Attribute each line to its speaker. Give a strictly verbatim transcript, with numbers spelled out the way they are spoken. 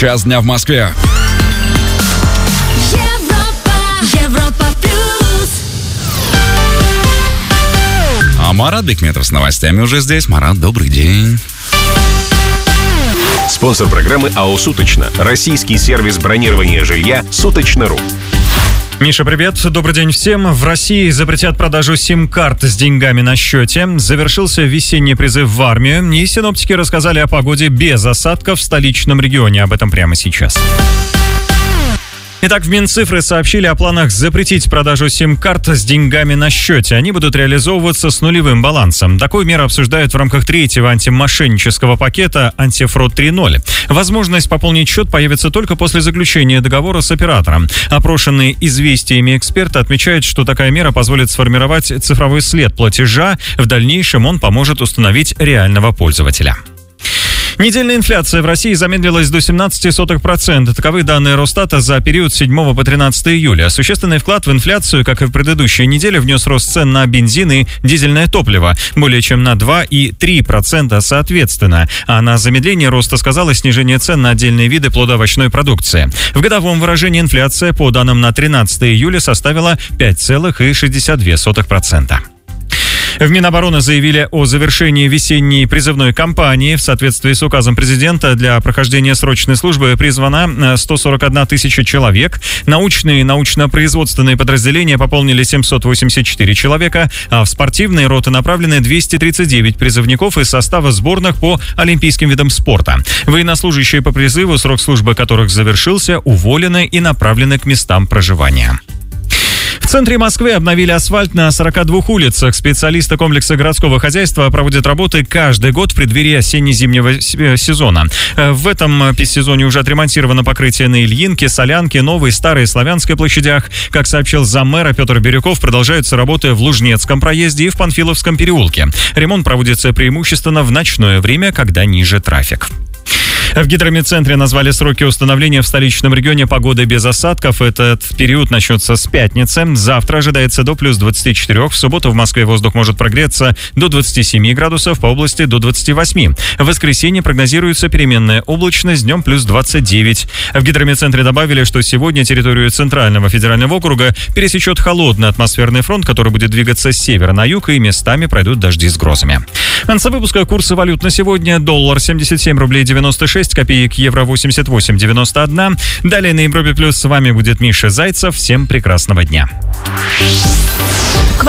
Speaker 1: Час дня в Москве. А Марат Бекметов с новостями уже здесь. Марат, добрый день.
Speaker 2: Спонсор программы АО «Суточно». Российский сервис бронирования жилья «Суточно.ру».
Speaker 3: Миша, привет. Добрый день всем. В России запретят продажу сим-карт с деньгами на счете. Завершился весенний призыв в армию. И синоптики рассказали о погоде без осадков в столичном регионе. Об этом прямо сейчас. Итак, в Минцифры сообщили о планах запретить продажу сим-карт с деньгами на счете. Они будут реализовываться с нулевым балансом. Такую меру обсуждают в рамках третьего антимошеннического пакета «Антифрод три ноль». Возможность пополнить счет появится только после заключения договора с оператором. Опрошенные известиями эксперты отмечают, что такая мера позволит сформировать цифровой след платежа. В дальнейшем он поможет установить реального пользователя. Недельная инфляция в России замедлилась до семнадцать сотых процента. Таковы данные Росстата за период с седьмого по тринадцатое июля. Существенный вклад в инфляцию, как и в предыдущие недели, внес рост цен на бензин и дизельное топливо. Более чем на два и три процента соответственно. А на замедление роста сказалось снижение цен на отдельные виды плодоовощной продукции. В годовом выражении инфляция, по данным на тринадцатое июля, составила пять целых шестьдесят две сотых процента. В Минобороны заявили о завершении весенней призывной кампании. В соответствии с указом президента для прохождения срочной службы призвана сто сорок одна тысяча человек. Научные и научно-производственные подразделения пополнили семьсот восемьдесят четыре человека, а в спортивные роты направлены двести тридцать девять призывников из состава сборных по олимпийским видам спорта. Военнослужащие по призыву, срок службы которых завершился, уволены и направлены к местам проживания. В центре Москвы обновили асфальт на сорока двух улицах. Специалисты комплекса городского хозяйства проводят работы каждый год в преддверии осенне-зимнего сезона. В этом сезоне уже отремонтировано покрытие на Ильинке, Солянке, Новой, Старой, Славянской площадях. Как сообщил заммэра Петр Бирюков, продолжаются работы в Лужнецком проезде и в Панфиловском переулке. Ремонт проводится преимущественно в ночное время, когда ниже трафик. В гидромедцентре назвали сроки установления в столичном регионе погоды без осадков. Этот период начнется с пятницы. Завтра ожидается до плюс двадцати четырёх. В субботу в Москве воздух может прогреться до двадцати семи градусов, по области до двадцати восьми. В воскресенье прогнозируется переменная облачность, днем плюс двадцать девять. В гидромедцентре добавили, что сегодня территорию Центрального федерального округа пересечет холодный атмосферный фронт, который будет двигаться с севера на юг, и местами пройдут дожди с грозами. В конце выпуска курсы валют на сегодня. Доллар семьдесят семь рублей девяносто шесть копеек, евро восемьдесят восемь девяносто один. Далее на Европе плюс с вами будет Миша Зайцев. Всем прекрасного дня.